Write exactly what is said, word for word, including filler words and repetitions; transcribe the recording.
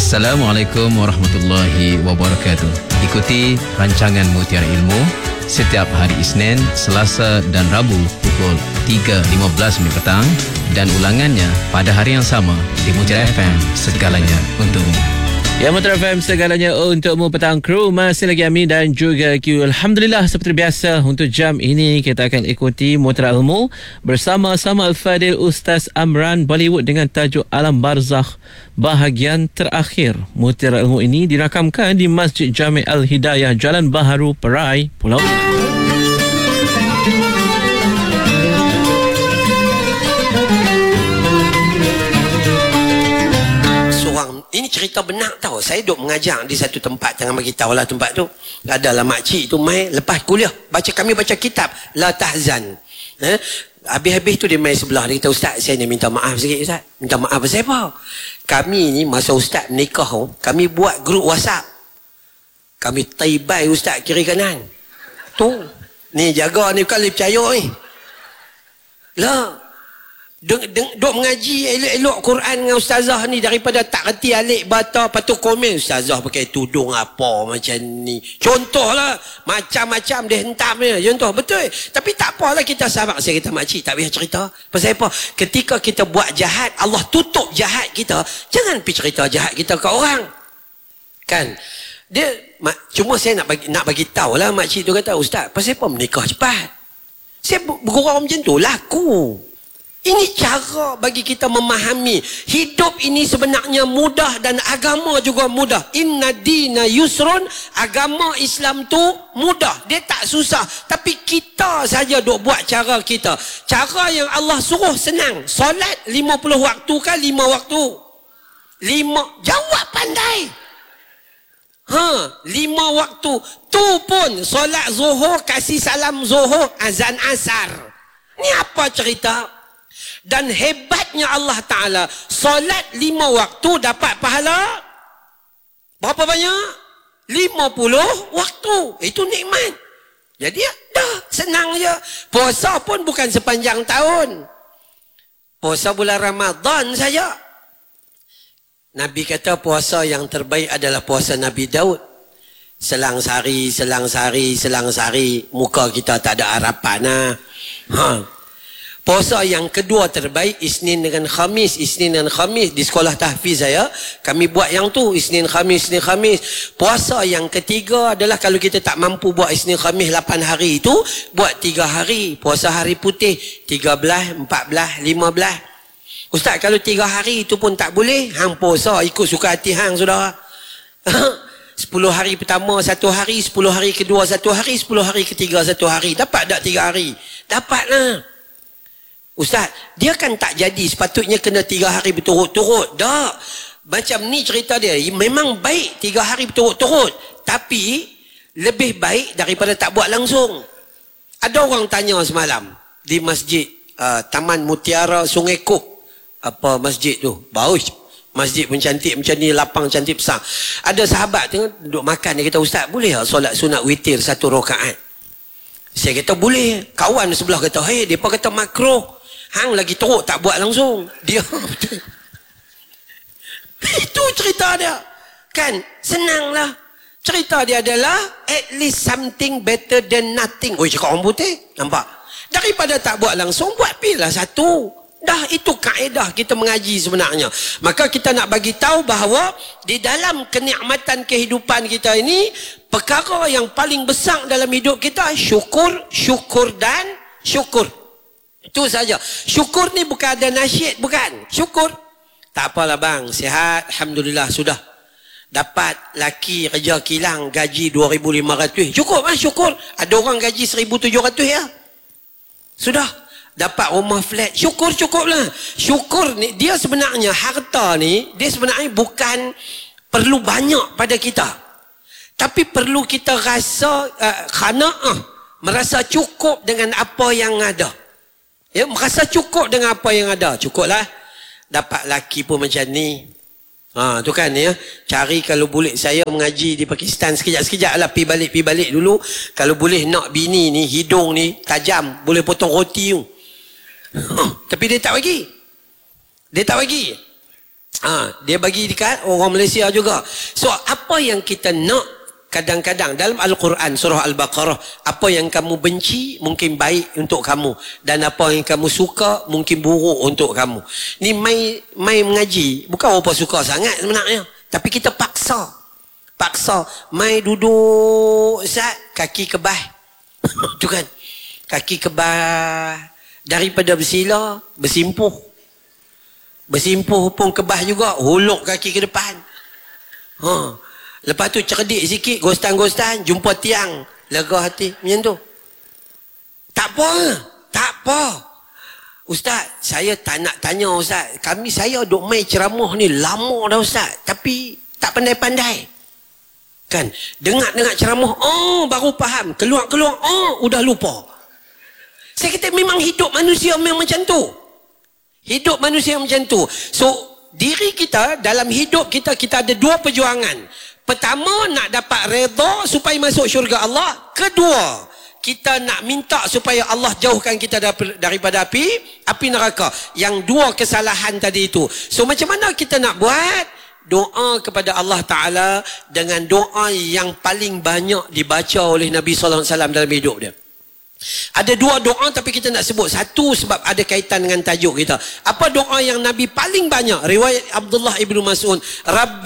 Assalamualaikum warahmatullahi wabarakatuh. Ikuti rancangan Mutiara Ilmu setiap hari Isnin, Selasa dan Rabu pukul tiga lima belas minit petang dan ulangannya pada hari yang sama di Mutiara F M, segalanya untukmu. Ya, Mutiara F M, segalanya untukmu. Petang kru, masih lagi Ami dan juga Q. Alhamdulillah, seperti biasa untuk jam ini kita akan ikuti Mutiara Ilmu bersama-sama Al-Fadil Ustaz Amran Bollywood dengan tajuk Alam Barzakh bahagian terakhir. Mutiara Ilmu ini dirakamkan di Masjid Jami' Al-Hidayah, Jalan Baharu, Perai, Pulau Pinang. Ini cerita benar tau. Saya duduk mengajar di satu tempat, jangan bagi tahu lah tempat tu. Adalah makcik tu mai lepas kuliah baca, kami baca kitab La Tahzan. Eh? Habis-habis tu dia mai sebelah, dia kata, Ustaz, saya ni minta maaf sikit Ustaz. Minta maaf pasal apa? Kami ni masa Ustaz menikah, kami buat grup WhatsApp. Kami taibai Ustaz kiri kanan. Tu ni jaga ni, bukan boleh percaya ni. Lah, Duk, duk, duk mengaji elok-elok Quran dengan ustazah ni, daripada tak reti alik bata, lepas tu komen ustazah pakai tudung apa macam ni. Contohlah, macam-macam dia hentam dia. Contoh, betul. Tapi tak apalah, kita sabar. Saya kata, makcik tak payah cerita. Pasal apa? Ketika kita buat jahat, Allah tutup jahat kita. Jangan pergi cerita jahat kita ke orang. Kan? Dia, mak, cuma saya nak bagi, nak bagi tahu lah, makcik tu kata, Ustaz, pasal apa menikah cepat? Saya bergurau macam tu, laku. Ini cara bagi kita memahami hidup ini sebenarnya mudah dan agama juga mudah. Inna dina yusrun, agama Islam tu mudah, dia tak susah. Tapi kita saja duk buat cara kita. Cara yang Allah suruh senang. Solat lima puluh waktu kan lima waktu? Lima, jawab pandai. Ha, lima waktu. Tu pun solat zuhur, kasih salam zuhur, azan asar. Ni apa cerita? Dan hebatnya Allah Ta'ala, solat lima waktu dapat pahala berapa banyak? lima puluh waktu. Itu nikmat. Jadi dah, senang je. Puasa pun bukan sepanjang tahun. Puasa bulan Ramadan saja. Nabi kata puasa yang terbaik adalah puasa Nabi Daud. Selang sehari, selang sehari, selang sehari, muka kita tak ada harapan lah. Ha. Puasa yang kedua terbaik Isnin dengan Khamis. Isnin dan Khamis di sekolah tahfiz saya, kami buat yang tu, Isnin Khamis, Isnin Khamis. Puasa yang ketiga adalah kalau kita tak mampu buat Isnin Khamis lapan hari itu, buat tiga hari. Puasa hari putih, tiga belas, empat belas, lima belas. Ustaz, kalau tiga hari itu pun tak boleh, hang puasa ikut suka hati hang, saudara. Sepuluh hari pertama satu hari, sepuluh hari kedua satu hari, sepuluh hari ketiga satu hari. Dapat tak tiga hari? Dapatlah. Ustaz, dia kan tak jadi, sepatutnya kena tiga hari berturut-turut. Tak. Macam ni cerita dia. Memang baik tiga hari berturut-turut. Tapi, lebih baik daripada tak buat langsung. Ada orang tanya semalam, di masjid uh, Taman Mutiara Sungai Kok. Apa masjid tu? Bagus. Masjid pun cantik macam ni, lapang cantik besar. Ada sahabat tengok duduk makan, dia kata, Ustaz, boleh tak solat sunat witir satu rakaat? Saya kata, boleh. Kawan sebelah kata, hei, dia pun kata makruh. Hang lagi teruk tak buat langsung. Dia itu cerita dia. Kan? Senanglah. Cerita dia adalah at least something better than nothing. Oi, cakap orang putih. Nampak? Daripada tak buat langsung, buat pilih satu. Dah, itu kaedah kita mengaji sebenarnya. Maka kita nak bagi tahu bahawa di dalam kenikmatan kehidupan kita ini, perkara yang paling besar dalam hidup kita, syukur, syukur dan syukur. Itu saja. Syukur ni bukan ada nasyid, bukan. Syukur. Tak apalah bang, sihat, alhamdulillah, sudah. Dapat laki kerja kilang, gaji dua ribu lima ratus. Cukup lah, syukur. Ada orang gaji seribu tujuh ratus ya. Sudah. Dapat rumah flat, syukur, cukup lah. Syukur ni, dia sebenarnya, harta ni, dia sebenarnya bukan perlu banyak pada kita. Tapi perlu kita rasa, uh, khana'ah, merasa cukup dengan apa yang ada. Ya, merasa cukup dengan apa yang ada. Cukuplah. Dapat laki pun macam ni. Ha, tu kan ya. Cari kalau boleh saya mengaji di Pakistan sekejap-sekejap lah. Pi balik, pi balik dulu. Kalau boleh nak bini ni, hidung ni tajam. Boleh potong roti tu. Ha, tapi dia tak bagi. Dia tak bagi. Ha, dia bagi dekat orang Malaysia juga. So apa yang kita nak, kadang-kadang dalam Al-Quran surah Al-Baqarah, apa yang kamu benci mungkin baik untuk kamu, dan apa yang kamu suka mungkin buruk untuk kamu. Ni mai mai mengaji bukan apa suka sangat sebenarnya, tapi kita paksa. Paksa mai duduk Ustaz, kaki kebas. Tu kan. Kaki kebas, daripada bersila bersimpuh. Bersimpuh pun kebas juga, huluk kaki ke depan. Ha. Lepas tu cerdik sikit, gostan-gostan, jumpa tiang, lega hati, macam tu. Tak apa, tak apa. Ustaz, saya tak nak tanya Ustaz. Kami saya duk main ceramah ni lama dah Ustaz, tapi tak pandai-pandai. Kan, dengar-dengar ceramah, oh baru faham, keluar-keluar, oh udah lupa. Saya kata memang hidup manusia memang macam tu. Hidup manusia macam tu. So, diri kita, dalam hidup kita, kita ada dua perjuangan. Pertama, nak dapat redha supaya masuk syurga Allah. Kedua, kita nak minta supaya Allah jauhkan kita daripada api, api neraka. Yang dua kesalahan tadi itu. So, macam mana kita nak buat? Doa kepada Allah Ta'ala dengan doa yang paling banyak dibaca oleh Nabi sallallahu alaihi wasallam dalam hidup dia. Ada dua doa tapi kita nak sebut satu sebab ada kaitan dengan tajuk kita. Apa doa yang Nabi paling banyak? Riwayat Abdullah ibnu Mas'ud, Rabb